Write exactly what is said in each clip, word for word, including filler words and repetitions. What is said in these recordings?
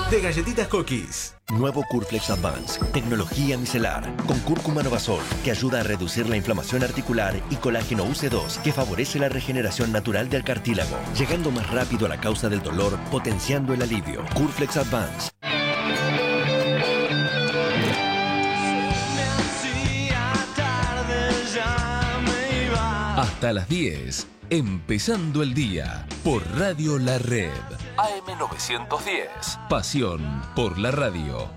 de Galletitas Cookies. Nuevo Curflex Advance, tecnología micelar, con cúrcuma Novasol, que ayuda a reducir la inflamación articular, y colágeno U C dos, que favorece la regeneración natural del cartílago, llegando más rápido a la causa del dolor, potenciando el alivio. Curflex Advance. Hasta las diez, empezando el día, por Radio La Red. A M novecientos diez, pasión por la radio.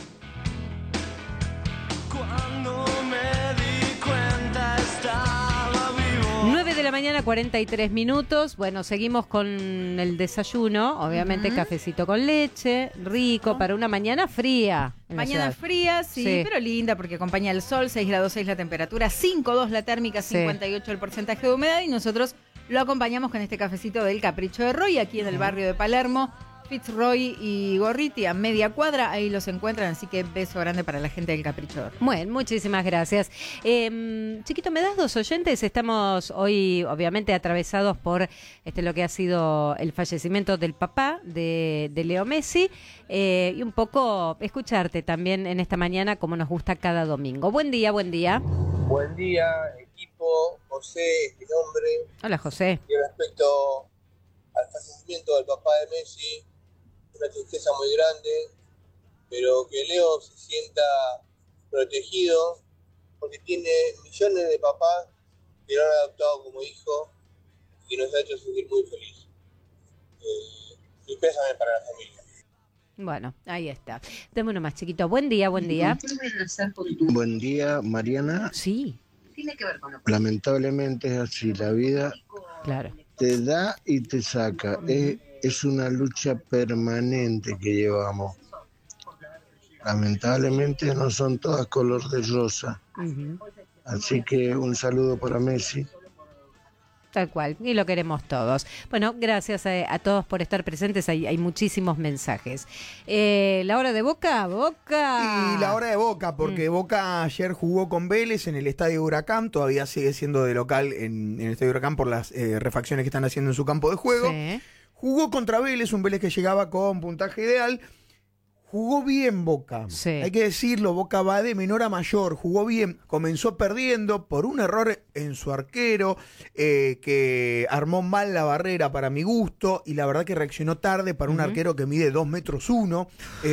Cuando me di cuenta estaba vivo. nueve de la mañana, cuarenta y tres minutos. Bueno, seguimos con el desayuno. Obviamente, uh-huh. Cafecito con leche, rico, oh. para una mañana fría. Mañana fría, sí, sí, pero linda porque acompaña el sol. Seis grados seis la temperatura, cinco coma dos la térmica, cincuenta y ocho el porcentaje de humedad. Y nosotros lo acompañamos con este cafecito del Capricho de Roy, aquí en el barrio de Palermo. Fitzroy y Gorriti a media cuadra, ahí los encuentran, así que beso grande para la gente del Capricho de Roy. Bueno, muchísimas gracias. Eh, Chiquito, ¿me das dos oyentes? Estamos hoy obviamente atravesados por este lo que ha sido el fallecimiento del papá de, de Leo Messi, eh, y un poco escucharte también en esta mañana como nos gusta cada domingo. Buen día, buen día. Buen día, equipo. José es mi nombre. Hola, José. Y respecto al fallecimiento del papá de Messi, una tristeza muy grande, pero que Leo se sienta protegido porque tiene millones de papás que lo han adoptado como hijo y nos ha hecho sentir muy feliz. Eh, y pésame para la familia. Bueno, ahí está. Deme uno más, chiquito. Buen día, buen día. Buen día, Mariana. Sí. Tiene que ver con lo que... Lamentablemente es así, la vida claro. te da y te saca. Es, es una lucha permanente que llevamos. Lamentablemente no son todas color de rosa. Uh-huh. Así que un saludo para Messi. Tal cual, y lo queremos todos. Bueno, gracias a, a todos por estar presentes, hay, hay muchísimos mensajes. Eh, ¿La hora de Boca? ¡Boca! Y la hora de Boca, porque mm. Boca ayer jugó con Vélez en el Estadio Huracán, todavía sigue siendo de local en, en el Estadio Huracán por las eh, refacciones que están haciendo en su campo de juego. Sí. Jugó contra Vélez, un Vélez que llegaba con puntaje ideal. Jugó bien Boca, sí. Hay que decirlo, Boca va de menor a mayor, jugó bien, comenzó perdiendo por un error en su arquero, eh, que armó mal la barrera para mi gusto, y la verdad que reaccionó tarde para un uh-huh. arquero que mide dos metros uno,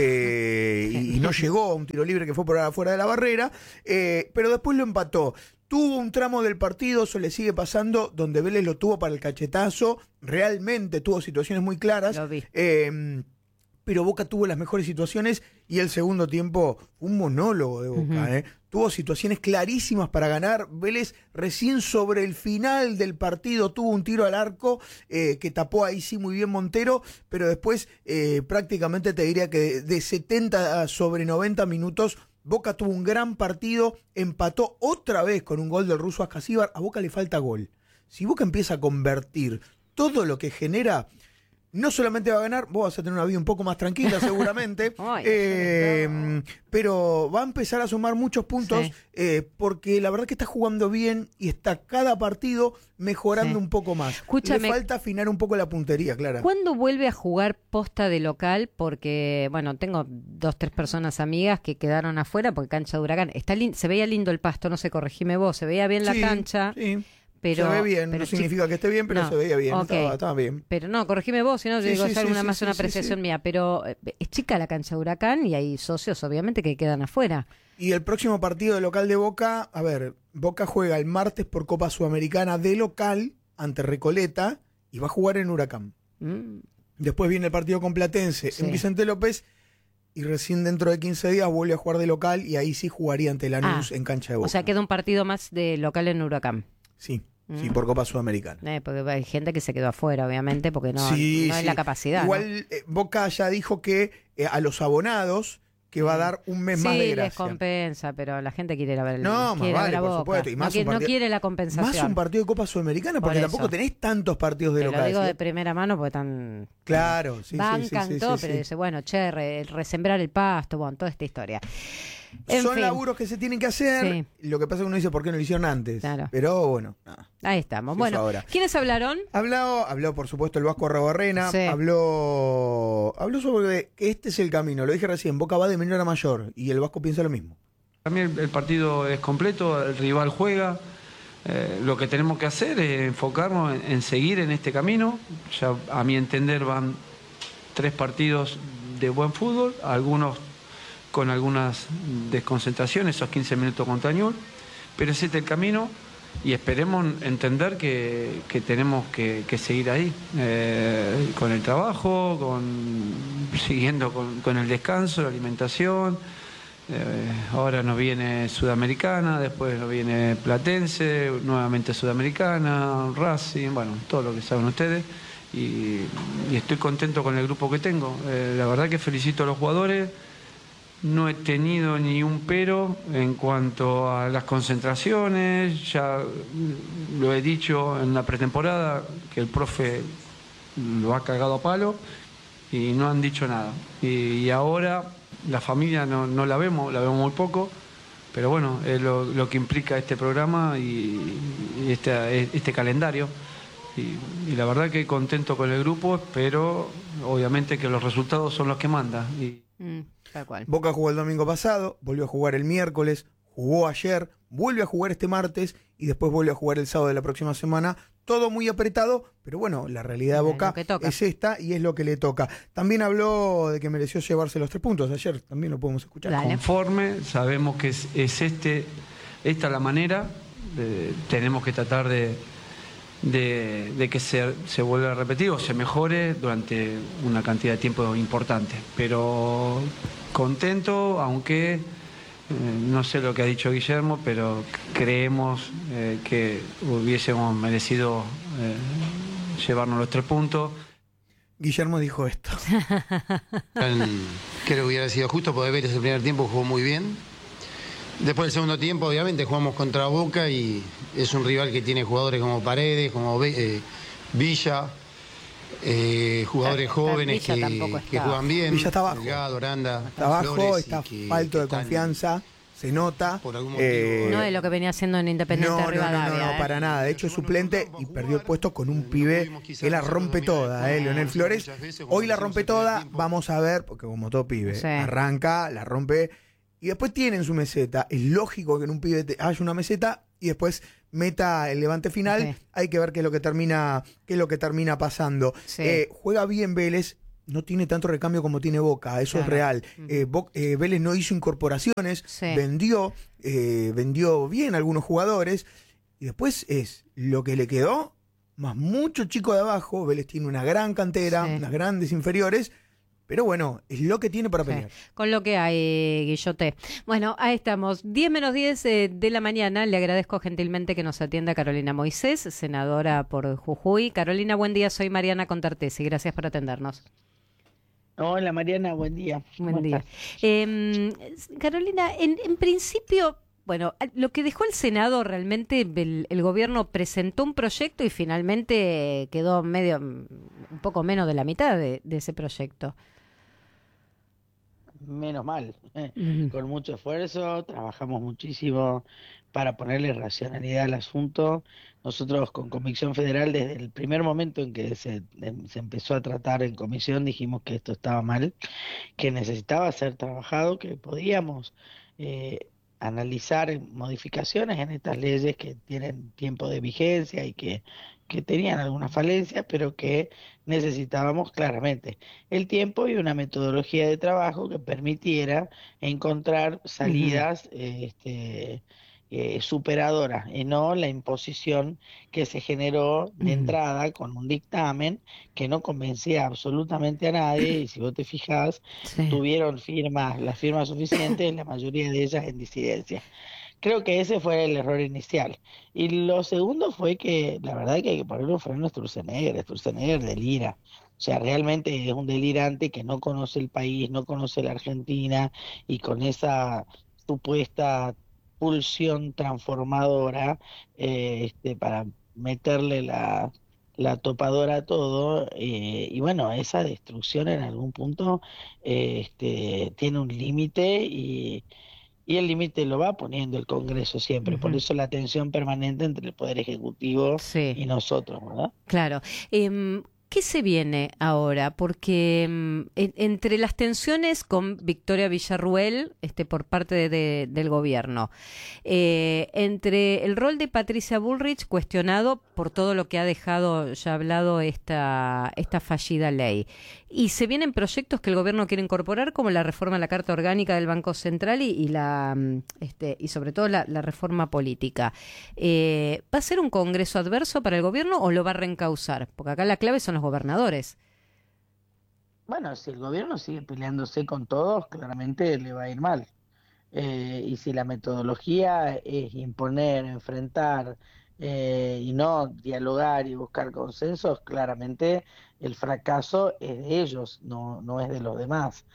eh, y, y no llegó a un tiro libre que fue por afuera de la barrera, eh, pero después lo empató. Tuvo un tramo del partido, eso le sigue pasando, donde Vélez lo tuvo para el cachetazo, realmente tuvo situaciones muy claras. Lo vi. Eh, pero Boca tuvo las mejores situaciones y el segundo tiempo un monólogo de Boca, uh-huh. ¿eh? Tuvo situaciones clarísimas para ganar. Vélez recién sobre el final del partido tuvo un tiro al arco eh, que tapó ahí sí muy bien Montero, pero después eh, prácticamente te diría que de setenta sobre noventa minutos Boca tuvo un gran partido, empató otra vez con un gol del ruso Ascasíbar. A Boca le falta gol. Si Boca empieza a convertir todo lo que genera, no solamente va a ganar, vos vas a tener una vida un poco más tranquila seguramente, Ay, eh, pero va a empezar a sumar muchos puntos, sí. eh, porque la verdad que está jugando bien y está cada partido mejorando sí. un poco más. Escúchame, le falta afinar un poco la puntería, Clara. ¿Cuándo vuelve a jugar posta de local? Porque, bueno, tengo dos, tres personas amigas que quedaron afuera porque cancha de Huracán. Está lin- se veía lindo el pasto, no sé, corregime vos, se veía bien la sí, cancha. Sí. Pero, se ve bien, pero no significa que esté bien, pero no, se veía bien, okay. estaba, estaba bien. Pero no, corregime vos, si no, sí, digo, sí, es sí, alguna sí, más sí, una sí, apreciación sí. mía, pero es chica la cancha de Huracán y hay socios, obviamente, que quedan afuera. Y el próximo partido de local de Boca, a ver, Boca juega el martes por Copa Sudamericana de local ante Recoleta y va a jugar en Huracán. Mm. Después viene el partido con Platense sí. en Vicente López y recién dentro de quince días vuelve a jugar de local y ahí sí jugaría ante Lanús ah, en cancha de Boca. O sea, queda un partido más de local en Huracán. Sí. Sí, por Copa Sudamericana. Eh, porque hay gente que se quedó afuera, obviamente, porque no, sí, no sí. es la capacidad. Igual ¿no? eh, Boca ya dijo que eh, a los abonados que va a dar un mes sí, más de gracia. Sí, les compensa, pero la gente quiere ir a ver el No, más vale, por supuesto. Y más no, quiere, partido, no quiere la compensación. Más un partido de Copa Sudamericana, porque por tampoco tenés tantos partidos de Te local. lo digo ¿sí? de primera mano porque tan... Claro, sí, bancan sí, sí, sí, todo, sí, pero sí. dice, bueno, che, re, resembrar el pasto, bueno, toda esta historia. En Son fin. laburos que se tienen que hacer. Sí. Lo que pasa es que uno dice por qué no lo hicieron antes. Claro. Pero bueno, nada. Ahí estamos. Se Bueno, hizo ahora. ¿quiénes hablaron? Habló, habló por supuesto el Vasco Arrobarrena, Sí. habló, habló sobre que este es el camino, lo dije recién, Boca va de menor a mayor y el Vasco piensa lo mismo. También el, el partido es completo, el rival juega, eh, lo que tenemos que hacer es enfocarnos en, en seguir en este camino. Ya a mi entender van tres partidos de buen fútbol, algunos con algunas desconcentraciones, esos quince minutos contra Ñul, pero ese es el camino y esperemos entender que, que tenemos que, que seguir ahí, eh, con el trabajo, con, siguiendo con, con el descanso, la alimentación. Eh, ahora nos viene Sudamericana, después nos viene Platense, nuevamente Sudamericana, Racing, bueno, todo lo que saben ustedes. Y, y estoy contento con el grupo que tengo. Eh, la verdad que felicito a los jugadores. No he tenido ni un pero en cuanto a las concentraciones. Ya lo he dicho en la pretemporada, que el profe lo ha cagado a palo y no han dicho nada. Y, y ahora la familia no, no la vemos, la vemos muy poco, pero bueno, es lo, lo que implica este programa y, y este, este calendario. Y, y la verdad que contento con el grupo, pero obviamente que los resultados son los que mandan. Y... Mm, tal cual. Boca jugó el domingo pasado, volvió a jugar el miércoles, jugó ayer, vuelve a jugar este martes y después vuelve a jugar el sábado de la próxima semana. Todo muy apretado, pero bueno, la realidad de Boca es esta y es lo que le toca. También habló de que mereció llevarse los tres puntos. Ayer también lo podemos escuchar. Dale. Conforme, sabemos que es, es este, esta la manera, de, tenemos que tratar de, de, de que se, se vuelva a repetir o se mejore durante una cantidad de tiempo importante. Pero contento, aunque... Eh, no sé lo que ha dicho Guillermo, pero creemos eh, que hubiésemos merecido eh, llevarnos los tres puntos. Guillermo dijo esto. Creo que hubiera sido justo poder ver ese primer tiempo, jugó muy bien. Después del segundo tiempo, obviamente, jugamos contra Boca y es un rival que tiene jugadores como Paredes, como eh, Villa, eh, jugadores jóvenes que, que juegan bien. Villa está abajo. Delgado, Aranda, está abajo, Flores, está que, falto que de confianza, se nota. Por algún eh, No es lo que venía haciendo en Independiente no, Rivadavia. No, no, no, ¿eh? para nada. De hecho, es suplente y perdió el puesto con un pibe que la rompe toda, ¿eh? Leonel Flores. Hoy la rompe toda, vamos a ver, porque como todo pibe, Sí. arranca, la rompe y después tienen su meseta. Es lógico que en un pibe te- haya una meseta y después meta el levante final. Sí. Hay que ver qué es lo que termina, qué es lo que termina pasando. Sí. Eh, juega bien Vélez. No tiene tanto recambio como tiene Boca, eso Claro. es real. Eh, Bo- eh, Vélez no hizo incorporaciones, Sí. vendió, eh, vendió bien algunos jugadores, y después es lo que le quedó, más mucho chico de abajo. Vélez tiene una gran cantera, Sí. unas grandes inferiores, pero bueno, es lo que tiene para Sí, pelear. con lo que hay, Guillote. Bueno, ahí estamos. diez menos diez eh, de la mañana. Le agradezco gentilmente que nos atienda Carolina Moisés, senadora por Jujuy. Carolina, buen día. Soy Mariana Contartesi. Gracias por atendernos. Hola Mariana, buen día. Buen ¿Cómo día. estás? Eh, Carolina, en, en principio, bueno, lo que dejó el Senado realmente, el, el gobierno presentó un proyecto y finalmente quedó medio, un poco menos de la mitad de, de ese proyecto. Menos mal, eh. Ujú. Con mucho esfuerzo, trabajamos muchísimo para ponerle racionalidad al asunto. Nosotros con Convicción Federal, desde el primer momento en que se, em, se empezó a tratar en comisión, dijimos que esto estaba mal, que necesitaba ser trabajado, que podíamos eh, analizar modificaciones en estas leyes que tienen tiempo de vigencia y que, que tenían algunas falencias, pero que necesitábamos claramente el tiempo y una metodología de trabajo que permitiera encontrar salidas eh, este, eh, superadoras y no la imposición que se generó de Ujú. entrada con un dictamen que no convencía absolutamente a nadie y si vos te fijás Sí. tuvieron firmas, las firmas suficientes, la mayoría de ellas en disidencia. Creo que ese fue el error inicial. Y lo segundo fue que la verdad que hay que ponerle un freno a Sturzenegger. Sturzenegger delira. O sea, realmente es un delirante que no conoce el país, no conoce la Argentina y con esa supuesta pulsión transformadora eh, este, para meterle la, la topadora a todo. Eh, y bueno, esa destrucción en algún punto eh, este, tiene un límite y y el límite lo va poniendo el Congreso siempre, uh-huh. Por eso la tensión permanente entre el Poder Ejecutivo sí. y nosotros, ¿verdad? Claro. Eh, ¿Qué se viene ahora? Porque en, entre las tensiones con Victoria Villarruel este, por parte de, de, del gobierno, eh, entre el rol de Patricia Bullrich cuestionado por todo lo que ha dejado, ya hablado, esta, esta fallida ley, y se vienen proyectos que el gobierno quiere incorporar, como la reforma a la Carta Orgánica del Banco Central y, y, la, este, y sobre todo la, la reforma política. Eh, ¿Va a ser un congreso adverso para el gobierno o lo va a reencauzar? Porque acá la clave son los gobernadores. Bueno, si el gobierno sigue peleándose con todos, claramente le va a ir mal. Eh, y si la metodología es imponer, enfrentar eh, y no dialogar y buscar consensos, claramente el fracaso es de ellos, no, no es de los demás.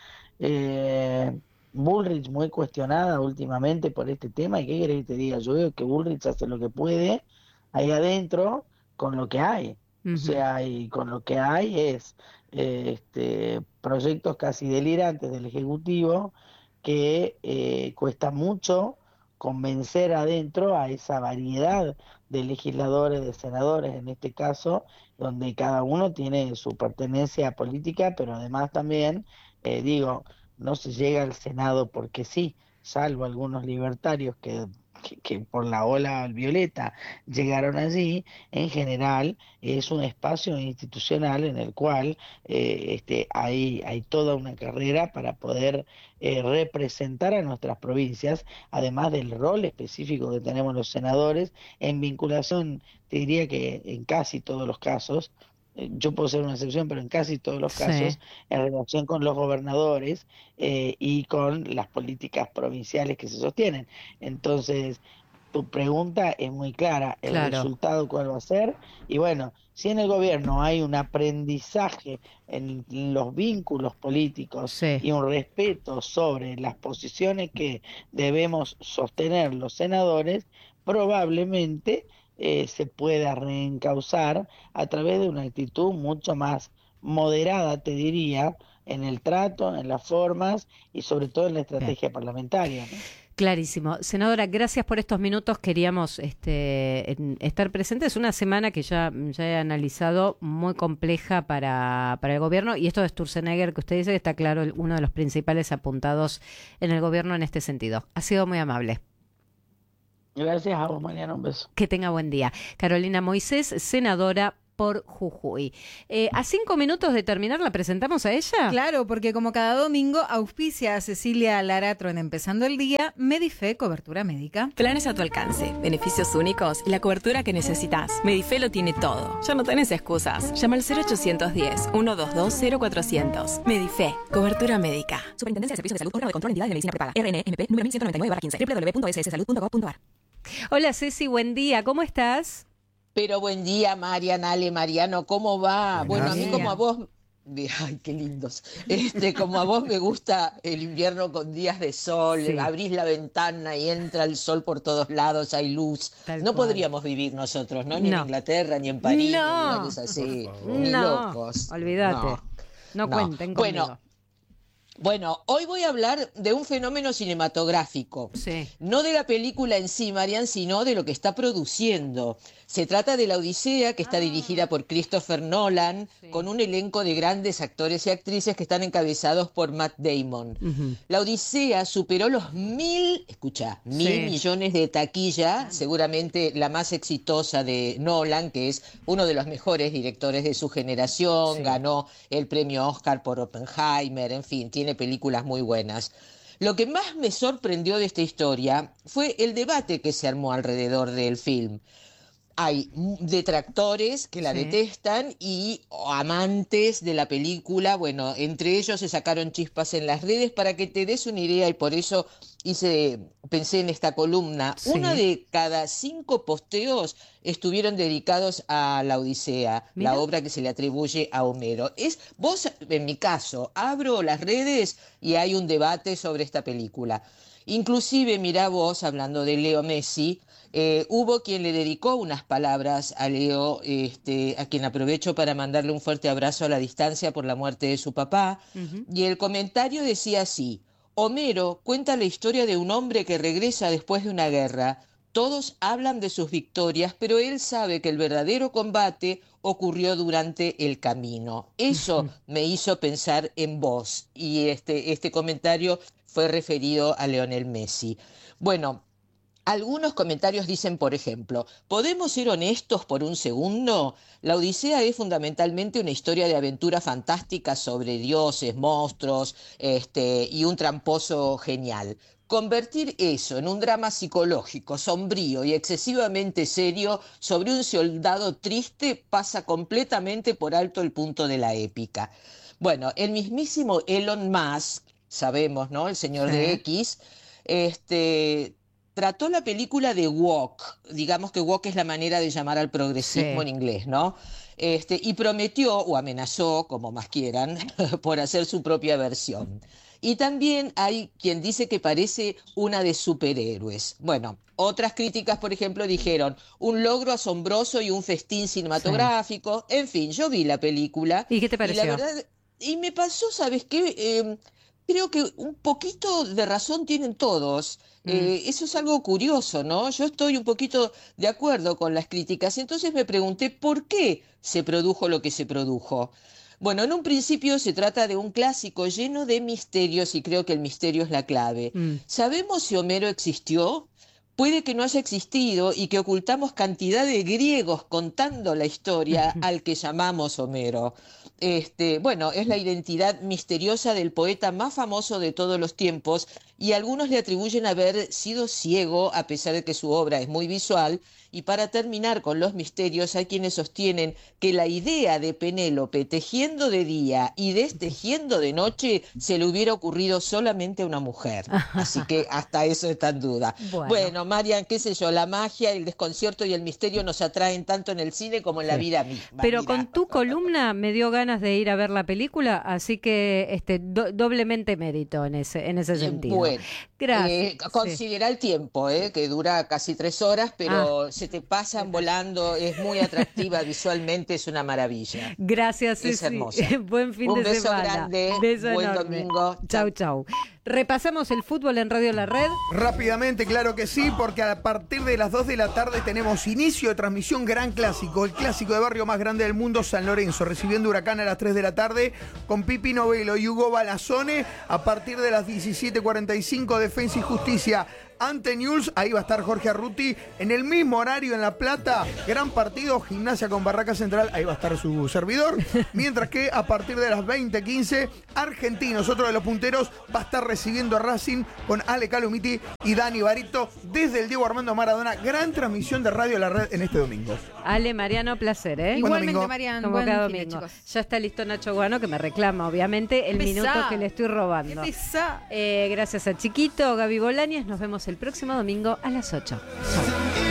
Eh, Bullrich muy cuestionada últimamente por este tema, y qué querés que te diga, yo veo que Bullrich hace lo que puede ahí adentro con lo que hay. Uh-huh. O sea, y con lo que hay es eh, este, proyectos casi delirantes del Ejecutivo que eh, cuesta mucho convencer adentro a esa variedad de legisladores, de senadores en este caso, donde cada uno tiene su pertenencia política, pero además también, eh, digo, no se llega al Senado porque sí, salvo algunos libertarios que Que, que por la ola violeta llegaron allí. En general es un espacio institucional en el cual eh, este, hay, hay toda una carrera para poder eh, representar a nuestras provincias, además del rol específico que tenemos los senadores en vinculación, te diría que en casi todos los casos, yo puedo ser una excepción, pero en casi todos los casos, sí. En relación con los gobernadores eh, y con las políticas provinciales que se sostienen. Entonces, tu pregunta es muy clara, el claro. resultado cuál va a ser, y bueno, si en el gobierno hay un aprendizaje en los vínculos políticos sí. y un respeto sobre las posiciones que debemos sostener los senadores, probablemente Eh, se pueda reencauzar a través de una actitud mucho más moderada, te diría, en el trato, en las formas y sobre todo en la estrategia Bien. parlamentaria, ¿no? Clarísimo. Senadora, gracias por estos minutos. Queríamos este, estar presentes. Es una semana que ya, ya he analizado muy compleja para, para el gobierno, y esto de Sturzenegger que usted dice que está claro uno de los principales apuntados en el gobierno en este sentido. Ha sido muy amable. Gracias a vos, Mariana, un beso. Que tenga buen día. Carolina Moisés, senadora por Jujuy. Eh, a cinco minutos de terminar, ¿la presentamos a ella? Claro, porque como cada domingo auspicia a Cecilia Laratro en Empezando el Día, Medife, cobertura médica. Planes a tu alcance, beneficios únicos y la cobertura que necesitas. Medife lo tiene todo. Ya no tenés excusas. Llama al cero ochocientos diez, ciento veintidós, cero cuatrocientos. Medife, cobertura médica. Superintendencia de Servicios de Salud, órgano de control, entidad de medicina prepaga. R N M P número mil ciento noventa y nueve barra quince. doble u doble u doble u punto s s salud punto gov punto a r. Hola Ceci, buen día, ¿cómo estás? Pero buen día, Mariana, Ale, Mariano, ¿cómo va? Buenas bueno, a mí días. como a vos, ay, qué lindos, este, como a vos me gusta el invierno con días de sol, sí. Abrís la ventana y entra el sol por todos lados, hay luz. Tal no cual. Podríamos vivir nosotros, ¿no? Ni no. en Inglaterra, ni en París, no. ni en lugares así, ni no. locos. Olvídate, no, no, no. cuenten conmigo. Bueno, Bueno, hoy voy a hablar de un fenómeno cinematográfico, sí. no de la película en sí, Marian, sino de lo que está produciendo. Se trata de La Odisea, que está ah. dirigida por Christopher Nolan, sí. con un elenco de grandes actores y actrices que están encabezados por Matt Damon. Uh-huh. La Odisea superó los mil, escucha, mil sí. millones de taquilla, seguramente la más exitosa de Nolan, que es uno de los mejores directores de su generación, sí. ganó el premio Oscar por Oppenheimer, en fin, tiene películas muy buenas. Lo que más me sorprendió de esta historia fue el debate que se armó alrededor del film. Hay detractores que la sí. detestan y amantes de la película. Bueno, entre ellos se sacaron chispas en las redes para que te des una idea, y por eso hice, pensé en esta columna. Sí. Una de cada cinco posteos estuvieron dedicados a La Odisea, Mira. la obra que se le atribuye a Homero. Es, vos, en mi caso, abro las redes y hay un debate sobre esta película. Inclusive, mirá vos, hablando de Leo Messi, eh, hubo quien le dedicó unas palabras a Leo, este, a quien aprovecho para mandarle un fuerte abrazo a la distancia por la muerte de su papá, uh-huh. y el comentario decía así: Homero cuenta la historia de un hombre que regresa después de una guerra. Todos hablan de sus victorias, pero él sabe que el verdadero combate ocurrió durante el camino. Eso me hizo pensar en vos, y este, este comentario fue referido a Lionel Messi. Bueno, algunos comentarios dicen, por ejemplo, ¿podemos ser honestos por un segundo? La Odisea es fundamentalmente una historia de aventura fantástica sobre dioses, monstruos este, y un tramposo genial. Convertir eso en un drama psicológico, sombrío y excesivamente serio sobre un soldado triste pasa completamente por alto el punto de la épica. Bueno, el mismísimo Elon Musk, sabemos, ¿no? El señor sí. de X, este... trató la película de woke, digamos que woke es la manera de llamar al progresismo sí. en inglés, ¿no? Este, y prometió, o amenazó, como más quieran, por hacer su propia versión. Y también hay quien dice que parece una de superhéroes. Bueno, otras críticas, por ejemplo, dijeron un logro asombroso y un festín cinematográfico. Sí. En fin, yo vi la película. ¿Y qué te pareció? Y la verdad, y me pasó, ¿sabes qué? Eh, Creo que un poquito de razón tienen todos. Mm. Eh, eso es algo curioso, ¿no? Yo estoy un poquito de acuerdo con las críticas. Entonces me pregunté por qué se produjo lo que se produjo. Bueno, en un principio se trata de un clásico lleno de misterios y creo que el misterio es la clave. Mm. ¿Sabemos si Homero existió? Puede que no haya existido y que ocultamos cantidad de griegos contando la historia al que llamamos Homero. Este, bueno, es la identidad misteriosa del poeta más famoso de todos los tiempos y algunos le atribuyen haber sido ciego a pesar de que su obra es muy visual. Y para terminar con los misterios, hay quienes sostienen que la idea de Penélope tejiendo de día y destejiendo de noche se le hubiera ocurrido solamente a una mujer. Así que hasta eso está en duda. Bueno, bueno Marian, qué sé yo, la magia, el desconcierto y el misterio nos atraen tanto en el cine como en la sí. vida misma. Pero Mira. Con tu columna me dio ganas de ir a ver la película, así que este do, doblemente mérito en ese, en ese sentido. Bueno, gracias. Eh, considera sí. el tiempo, eh, que dura casi tres horas, pero... Ah. Se te pasan volando, es muy atractiva visualmente, es una maravilla. Gracias, es sí, hermosa. Sí. Buen fin Un de beso semana. grande, beso buen enorme. domingo. Chau, chau. Repasamos el fútbol en Radio La Red. Rápidamente, claro que sí, porque a partir de las dos de la tarde tenemos inicio de transmisión Gran Clásico, el clásico de barrio más grande del mundo, San Lorenzo, recibiendo Huracán a las tres de la tarde con Pipi Novelo y Hugo Balazone. A partir de las diecisiete cuarenta y cinco, Defensa y Justicia ante Newell's, ahí va a estar Jorge Arruti. En el mismo horario en La Plata, gran partido, Gimnasia con Barraca Central, ahí va a estar su servidor. Mientras que a partir de las veinte quince, Argentinos, otro de los punteros, va a estar recibiendo a Racing con Ale Calumiti y Dani Barito desde el Diego Armando Maradona. Gran transmisión de Radio La Red en este domingo. Ale, Mariano, placer, ¿eh? Igualmente, Mariano, como buen cada fin de, domingo. chicos. Ya está listo Nacho Guano, que me reclama, obviamente, el Pesá. minuto que le estoy robando. Eh, gracias a Chiquito, Gaby Bolañez. Nos vemos el próximo domingo a las ocho. Chau.